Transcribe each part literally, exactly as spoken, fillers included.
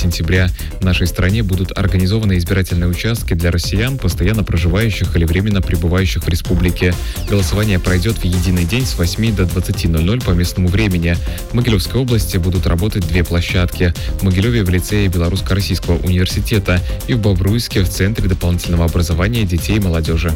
сентября. В нашей стране будут организованы избирательные участки для россиян, постоянно проживающих или временно пребывающих в республике. Голосование пройдет в единый день с восьми до двадцати ноль-ноль по местному времени. В Могилевской области будут работать две площадки. В Могилеве в лицее Белорусско-Российского университета и в Бобруйске в Центре дополнительного образования детей и молодежи.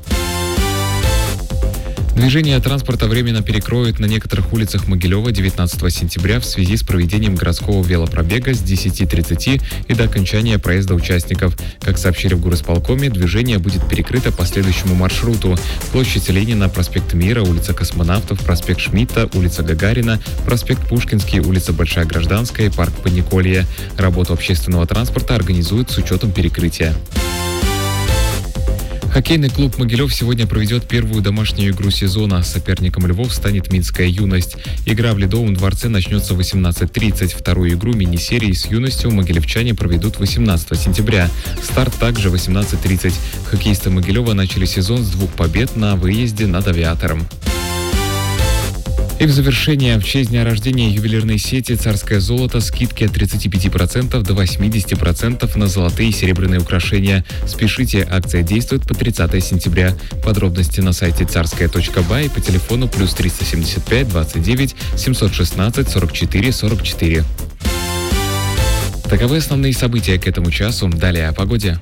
Движение транспорта временно перекроют на некоторых улицах Могилева девятнадцатого сентября в связи с проведением городского велопробега с десяти тридцати и до окончания проезда участников. Как сообщили в горосполкоме, движение будет перекрыто по следующему маршруту: площадь Ленина, проспект Мира, улица Космонавтов, проспект Шмидта, улица Гагарина, проспект Пушкинский, улица Большая Гражданская и парк Подниколье. Работу общественного транспорта организуют с учетом перекрытия. Хоккейный клуб «Могилев» сегодня проведет первую домашнюю игру сезона. Соперником Львов станет «Минская юность». Игра в Ледовом дворце начнется в восемнадцать тридцать. Вторую игру мини-серии с «Юностью» могилевчане проведут восемнадцатого сентября. Старт также восемнадцать тридцать. Хоккеисты Могилева начали сезон с двух побед на выезде над «Авиатором». И в завершение, в честь дня рождения ювелирной сети «Царское золото» скидки от тридцати пяти процентов до восьмидесяти процентов на золотые и серебряные украшения. Спешите, акция действует по тридцатого сентября. Подробности на сайте царская точка бай и по телефону плюс триста семьдесят пять двадцать девять семьсот шестнадцать сорок четыре сорок четыре. Таковы основные события к этому часу. Далее о погоде.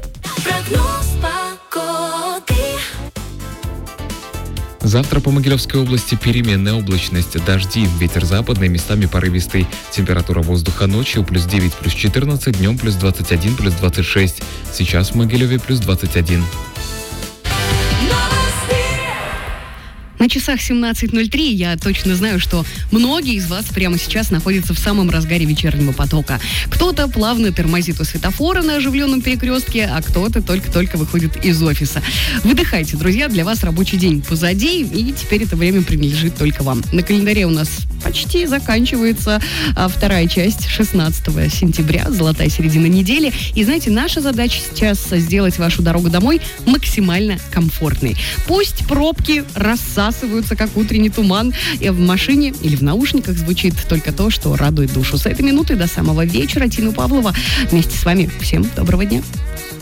Завтра по Могилевской области переменная облачность, дожди, ветер западный, местами порывистый. Температура воздуха ночью плюс девять, плюс четырнадцать, днем плюс двадцать один, плюс двадцать шесть. Сейчас в Могилеве плюс двадцать один. На часах семнадцать ноль три. Я точно знаю, что многие из вас прямо сейчас находятся в самом разгаре вечернего потока. Кто-то плавно тормозит у светофора на оживленном перекрестке, а кто-то только-только выходит из офиса. Выдыхайте, друзья, для вас рабочий день позади, и теперь это время принадлежит только вам. На календаре у нас почти заканчивается а, вторая часть шестнадцатого сентября, золотая середина недели. И знаете, наша задача сейчас сделать вашу дорогу домой максимально комфортной. Пусть пробки рассасываются, как утренний туман, и в машине или в наушниках звучит только то, что радует душу. С этой минуты до самого вечера Тина Павлова вместе с вами. Всем доброго дня.